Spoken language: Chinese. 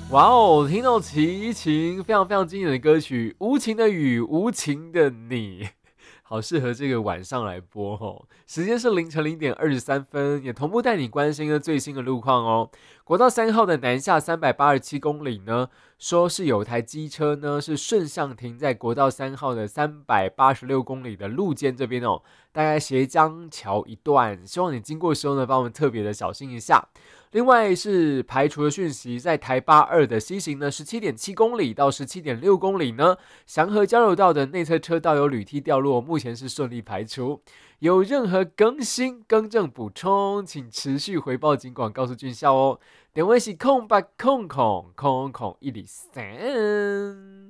哇哦，听到齐秦非常非常经典的歌曲《无情的雨，无情的你》，好适合这个晚上来播哦。时间是凌晨0点23分，也同步带你关心了最新的路况哦。国道3号的南下387公里呢，说是有台机车呢是顺向停在国道3号的386公里的路肩这边哦，大概斜江桥一段，希望你经过的时候呢，帮我们特别的小心一下。另外是排除的讯息，在台8-2的西行呢，17.7公里到17.6公里呢，祥和交流道的内侧车道有铝梯掉落，目前是顺利排除。有任何更新、更正、补充，请持续回报警广告诉军校哦。电话是0800000123。